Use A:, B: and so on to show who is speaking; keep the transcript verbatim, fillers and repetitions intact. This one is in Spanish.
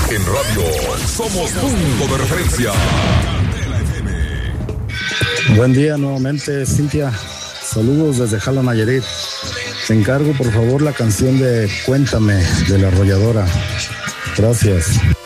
A: En radio somos punto de referencia.
B: Buen día nuevamente, Cintia. Saludos desde Jala, Nayarit. Te encargo, por favor, la canción de Cuéntame, de La Arrolladora. Gracias.